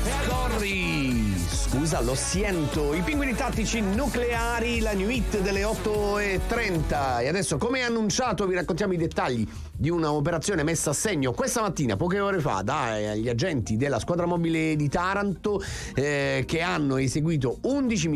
Corri, scusa, lo siento. I Pinguini Tattici Nucleari, la new hit delle 8:30. E adesso, come annunciato, vi raccontiamo i dettagli di un'operazione messa a segno questa mattina, poche ore fa, dagli agenti della squadra mobile di Taranto, che hanno eseguito 11